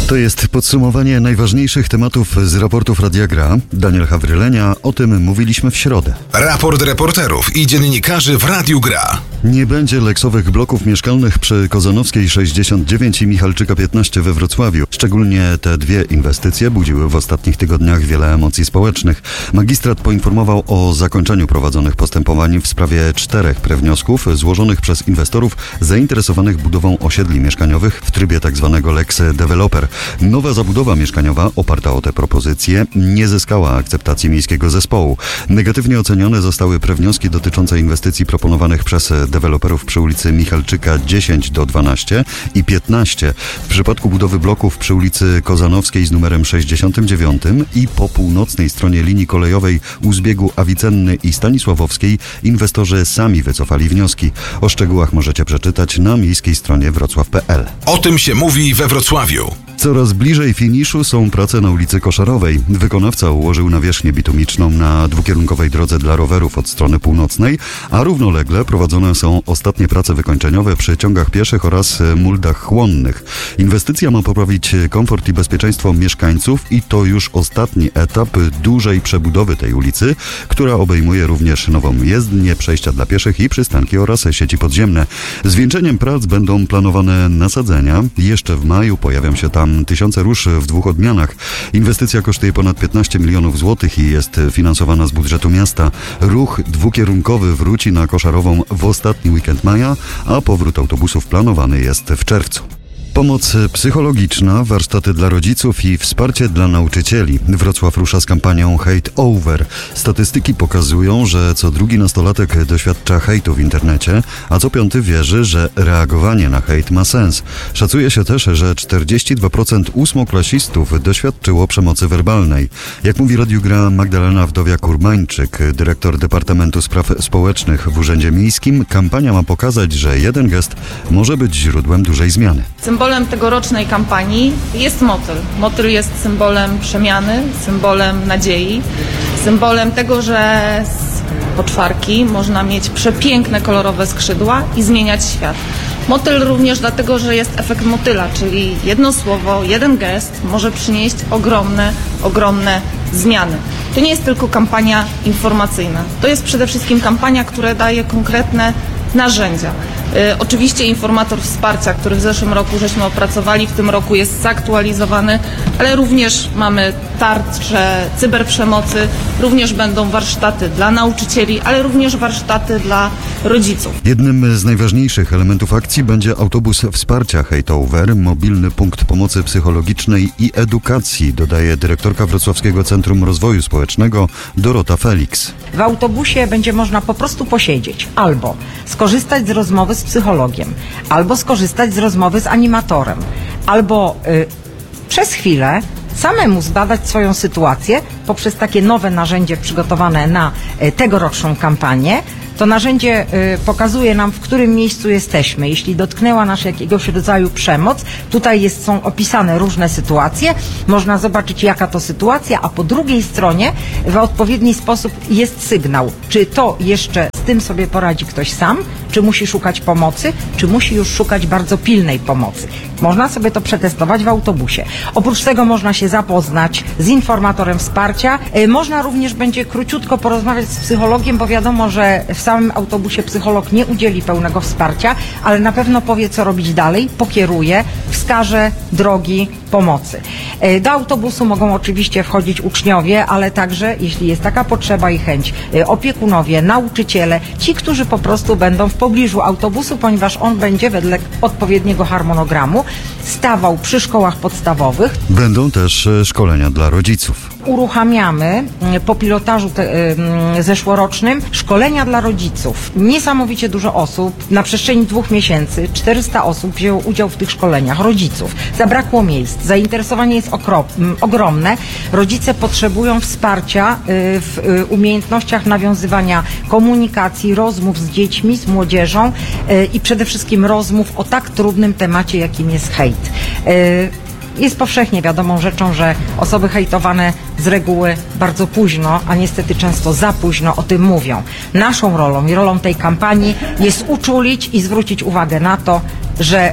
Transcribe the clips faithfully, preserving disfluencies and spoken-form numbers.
To jest podsumowanie najważniejszych tematów z raportów Radia Gra. Daniel Hawrylenia, o tym mówiliśmy w środę. Raport reporterów i dziennikarzy w Radiu Gra. Nie będzie leksowych bloków mieszkalnych przy Kozanowskiej sześćdziesiąt dziewięć i Michalczyka piętnaście we Wrocławiu. Szczególnie te dwie inwestycje budziły w ostatnich tygodniach wiele emocji społecznych. Magistrat poinformował o zakończeniu prowadzonych postępowań w sprawie czterech prewniosków złożonych przez inwestorów zainteresowanych budową osiedli mieszkaniowych w trybie tzw. Lex Developer. Nowa zabudowa mieszkaniowa oparta o te propozycje nie zyskała akceptacji miejskiego zespołu. Negatywnie ocenione zostały prewnioski dotyczące inwestycji proponowanych przez deweloperów przy ulicy Michalczyka dziesięć do dwunastu i piętnaście. W przypadku budowy bloków przy ulicy Kozanowskiej z numerem sześćdziesiątym dziewiątym i po północnej stronie linii kolejowej u zbiegu Awicenny i Stanisławowskiej inwestorzy sami wycofali wnioski. O szczegółach możecie przeczytać na miejskiej stronie wrocław kropka p l. O tym się mówi we Wrocławiu. Coraz bliżej finiszu są prace na ulicy Koszarowej. Wykonawca ułożył nawierzchnię bitumiczną na dwukierunkowej drodze dla rowerów od strony północnej, a równolegle prowadzone są ostatnie prace wykończeniowe przy ciągach pieszych oraz muldach chłonnych. Inwestycja ma poprawić komfort i bezpieczeństwo mieszkańców i to już ostatni etap dużej przebudowy tej ulicy, która obejmuje również nową jezdnię, przejścia dla pieszych i przystanki oraz sieci podziemne. Zwieńczeniem prac będą planowane nasadzenia. Jeszcze w maju pojawią się tam tysiące róż w dwóch odmianach. Inwestycja kosztuje ponad piętnaście milionów złotych i jest finansowana z budżetu miasta. Ruch dwukierunkowy wróci na Koszarową w ostatni weekend maja, a powrót autobusów planowany jest w czerwcu. Pomoc psychologiczna, warsztaty dla rodziców i wsparcie dla nauczycieli. Wrocław rusza z kampanią Hate Over. Statystyki pokazują, że co drugi nastolatek doświadcza hejtu w internecie, a co piąty wierzy, że reagowanie na hejt ma sens. Szacuje się też, że czterdzieści dwa procent ósmoklasistów doświadczyło przemocy werbalnej. Jak mówi Radiu Gra Magdalena Wdowiak-Urbańczyk, dyrektor Departamentu Spraw Społecznych w Urzędzie Miejskim, kampania ma pokazać, że jeden gest może być źródłem dużej zmiany. Symbolem tegorocznej kampanii jest motyl. Motyl jest symbolem przemiany, symbolem nadziei, symbolem tego, że z poczwarki można mieć przepiękne, kolorowe skrzydła i zmieniać świat. Motyl również dlatego, że jest efekt motyla, czyli jedno słowo, jeden gest może przynieść ogromne, ogromne zmiany. To nie jest tylko kampania informacyjna. To jest przede wszystkim kampania, która daje konkretne narzędzia. Y, oczywiście informator wsparcia, który w zeszłym roku żeśmy opracowali, w tym roku jest zaktualizowany, ale również mamy tarczę cyberprzemocy, również będą warsztaty dla nauczycieli, ale również warsztaty dla rodziców. Jednym z najważniejszych elementów akcji będzie autobus wsparcia Hate Over, mobilny punkt pomocy psychologicznej i edukacji, dodaje dyrektorka Wrocławskiego Centrum Rozwoju Społecznego Dorota Felix. W autobusie będzie można po prostu posiedzieć albo skorzystać z rozmowy z psychologiem, albo skorzystać z rozmowy z animatorem, albo y, przez chwilę samemu zbadać swoją sytuację poprzez takie nowe narzędzie przygotowane na y, tegoroczną kampanię. To narzędzie y, pokazuje nam, w którym miejscu jesteśmy. Jeśli dotknęła nas jakiegoś rodzaju przemoc, tutaj jest, są opisane różne sytuacje. Można zobaczyć, jaka to sytuacja, a po drugiej stronie w odpowiedni sposób jest sygnał. Czy to jeszcze z tym sobie poradzi ktoś sam, czy musi szukać pomocy, czy musi już szukać bardzo pilnej pomocy. Można sobie to przetestować w autobusie. Oprócz tego można się zapoznać z informatorem wsparcia. Y, można również będzie króciutko porozmawiać z psychologiem, bo wiadomo, że w samym autobusie psycholog nie udzieli pełnego wsparcia, ale na pewno powie, co robić dalej, pokieruje, wskaże drogi pomocy. Do autobusu mogą oczywiście wchodzić uczniowie, ale także, jeśli jest taka potrzeba i chęć, opiekunowie, nauczyciele, ci, którzy po prostu będą w pobliżu autobusu, ponieważ on będzie wedle odpowiedniego harmonogramu stawał przy szkołach podstawowych. Będą też szkolenia dla rodziców. Uruchamiamy po pilotażu te, y, zeszłorocznym szkolenia dla rodziców. Niesamowicie dużo osób, na przestrzeni dwóch miesięcy czterysta osób wzięło udział w tych szkoleniach, rodziców. Zabrakło miejsc, zainteresowanie jest okrop, m, ogromne. Rodzice potrzebują wsparcia y, w y, umiejętnościach nawiązywania komunikacji, rozmów z dziećmi, z młodzieżą y, i przede wszystkim rozmów o tak trudnym temacie, jakim jest hejt. Y, Jest powszechnie wiadomą rzeczą, że osoby hejtowane z reguły bardzo późno, a niestety często za późno o tym mówią. Naszą rolą i rolą tej kampanii jest uczulić i zwrócić uwagę na to, że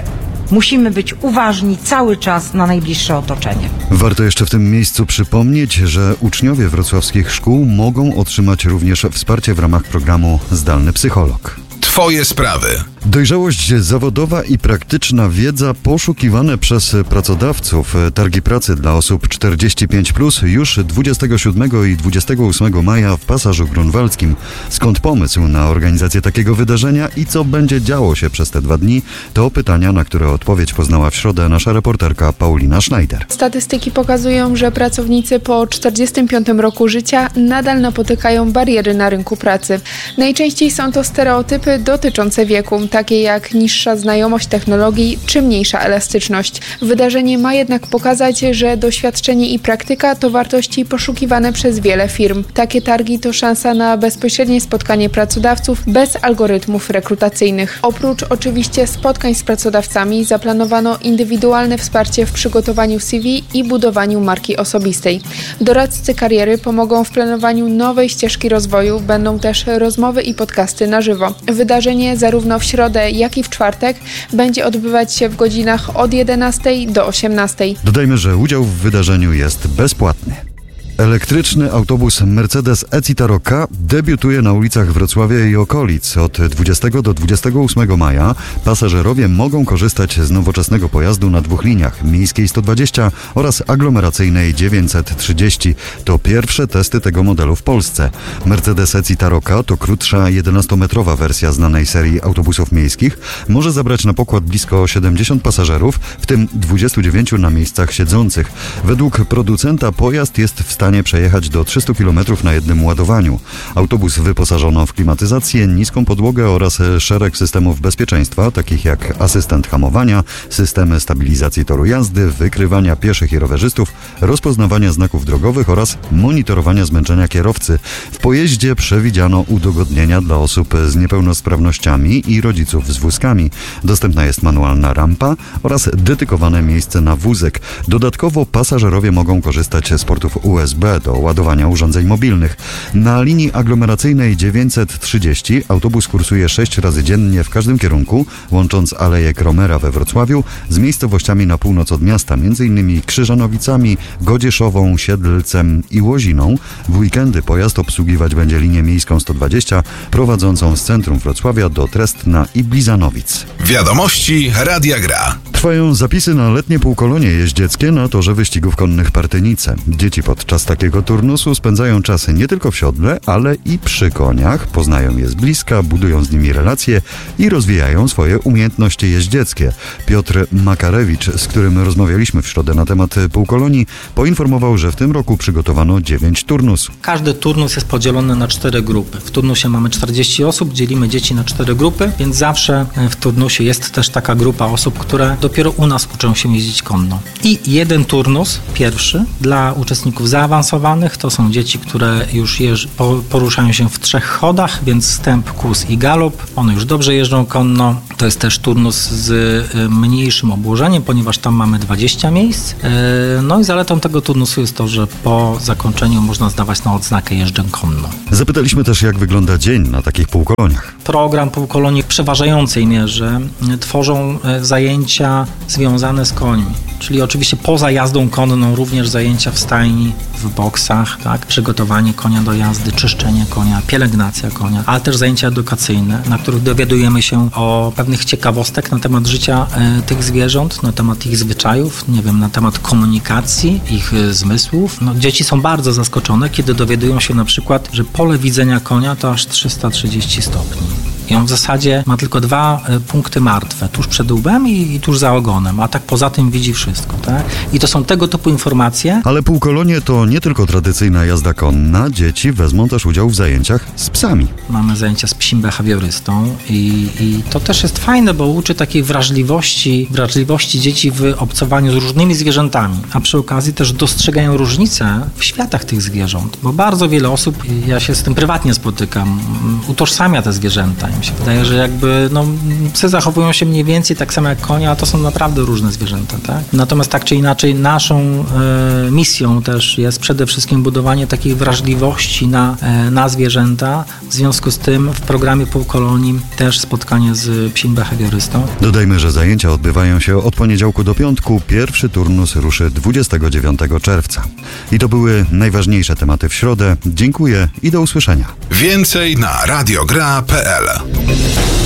Musimy być uważni cały czas na najbliższe otoczenie. Warto jeszcze w tym miejscu przypomnieć, że uczniowie wrocławskich szkół mogą otrzymać również wsparcie w ramach programu Zdalny Psycholog. Twoje sprawy. Dojrzałość zawodowa i praktyczna wiedza poszukiwane przez pracodawców. Targi pracy dla osób czterdzieści pięć plus już dwudziestego siódmego i dwudziestego ósmego maja w Pasażu Grunwaldzkim. Skąd pomysł na organizację takiego wydarzenia i co będzie działo się przez te dwa dni? To pytania, na które odpowiedź poznała w środę nasza reporterka Paulina Schneider. Statystyki pokazują, że pracownicy po czterdziestym piątym roku życia nadal napotykają bariery na rynku pracy. Najczęściej są to stereotypy dotyczące wieku, takie jak niższa znajomość technologii czy mniejsza elastyczność. Wydarzenie ma jednak pokazać, że doświadczenie i praktyka to wartości poszukiwane przez wiele firm. Takie targi to szansa na bezpośrednie spotkanie pracodawców bez algorytmów rekrutacyjnych. Oprócz oczywiście spotkań z pracodawcami zaplanowano indywidualne wsparcie w przygotowaniu C V i budowaniu marki osobistej. Doradcy kariery pomogą w planowaniu nowej ścieżki rozwoju, będą też rozmowy i podcasty na żywo. Wydarzenie zarówno w środę, jak i w czwartek będzie odbywać się w godzinach od jedenastej do osiemnastej. Dodajmy, że udział w wydarzeniu jest bezpłatny. Elektryczny autobus Mercedes E-Citaro K debiutuje na ulicach Wrocławia i okolic. Od dwudziestego do dwudziestego ósmego maja pasażerowie mogą korzystać z nowoczesnego pojazdu na dwóch liniach, miejskiej sto dwadzieścia oraz aglomeracyjnej dziewięćset trzydzieści. To pierwsze testy tego modelu w Polsce. Mercedes E-Citaro K to krótsza jedenastometrowa wersja znanej serii autobusów miejskich. Może zabrać na pokład blisko siedemdziesiąt pasażerów, w tym dwudziestu dziewięciu na miejscach siedzących. Według producenta pojazd jest w stanie przejechać do trzystu kilometrów na jednym ładowaniu. Autobus wyposażono w klimatyzację, niską podłogę oraz szereg systemów bezpieczeństwa, takich jak asystent hamowania, systemy stabilizacji toru jazdy, wykrywania pieszych i rowerzystów, rozpoznawania znaków drogowych oraz monitorowania zmęczenia kierowcy. W pojeździe przewidziano udogodnienia dla osób z niepełnosprawnościami i rodziców z wózkami. Dostępna jest manualna rampa oraz dedykowane miejsce na wózek. Dodatkowo pasażerowie mogą korzystać z portów U S B do ładowania urządzeń mobilnych. Na linii aglomeracyjnej dziewięćset trzydzieści autobus kursuje sześć razy dziennie w każdym kierunku, łącząc Aleję Kromera we Wrocławiu z miejscowościami na północ od miasta, m.in. Krzyżanowicami, Godzieszową, Siedlcem i Łoziną. W weekendy pojazd obsługiwać będzie linię miejską sto dwadzieścia prowadzącą z centrum Wrocławia do Trestna i Blizanowic. Wiadomości Radia Gra. Trwają zapisy na letnie półkolonie jeździeckie na torze wyścigów konnych Partynice. Dzieci podczas takiego turnusu spędzają czas nie tylko w siodle, ale i przy koniach, poznają je z bliska, budują z nimi relacje i rozwijają swoje umiejętności jeździeckie. Piotr Makarewicz, z którym rozmawialiśmy w środę na temat półkolonii, poinformował, że w tym roku przygotowano dziewięć turnusów. Każdy turnus jest podzielony na cztery grupy. W turnusie mamy czterdzieści osób, dzielimy dzieci na cztery grupy, więc zawsze w turnusie jest też taka grupa osób, które dopiero u nas uczą się jeździć konno. I jeden turnus, pierwszy, dla uczestników zaawansowanych, to są dzieci, które już jeż, po, poruszają się w trzech chodach, więc wstęp, kurs i galop. One już dobrze jeżdżą konno. To jest też turnus z y, mniejszym obłożeniem, ponieważ tam mamy dwadzieścia miejsc. Yy, no i zaletą tego turnusu jest to, że po zakończeniu można zdawać na odznakę jeżdżę konno. Zapytaliśmy też, jak wygląda dzień na takich półkoloniach. Program półkolonii w przeważającej mierze tworzą zajęcia związane z końmi. Czyli oczywiście poza jazdą konną również zajęcia w stajni, w boksach, tak? Przygotowanie konia do jazdy, czyszczenie konia, pielęgnacja konia, ale też zajęcia edukacyjne, na których dowiadujemy się o pewnych ciekawostek na temat życia y, tych zwierząt, na temat ich zwyczajów, nie wiem, na temat komunikacji, ich y, zmysłów. No, dzieci są bardzo zaskoczone, kiedy dowiadują się na przykład, że pole widzenia konia to aż trzysta trzydzieści stopni. I on w zasadzie ma tylko dwa y, punkty martwe, tuż przed łbem i, i tuż za ogonem, a tak poza tym widzi wszystko, tak? I to są tego typu informacje. Ale półkolonie to nie tylko tradycyjna jazda konna, dzieci wezmą też udział w zajęciach z psami. Mamy zajęcia z psim behawiorystą i, i to też jest fajne, bo uczy takiej wrażliwości, wrażliwości dzieci w obcowaniu z różnymi zwierzętami, a przy okazji też dostrzegają różnice w światach tych zwierząt, bo bardzo wiele osób, ja się z tym prywatnie spotykam, utożsamia te zwierzęta. Mi się wydaje, że jakby no, psy zachowują się mniej więcej tak samo jak konie, a to są naprawdę różne zwierzęta, tak? Natomiast tak czy inaczej naszą e, misją też jest przede wszystkim budowanie takiej wrażliwości na, e, na zwierzęta. W związku z tym w programie Półkolonii też spotkanie z psim behawiorystą. Dodajmy, że zajęcia odbywają się od poniedziałku do piątku. Pierwszy turnus ruszy dwudziestego dziewiątego czerwca. I to były najważniejsze tematy w środę. Dziękuję i do usłyszenia. Więcej na radiogra kropka p l.